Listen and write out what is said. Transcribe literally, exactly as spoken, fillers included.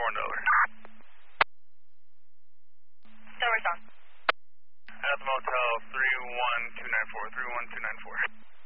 one Delaware. Delaware's on. At the motel, three one two nine four, three one two nine four.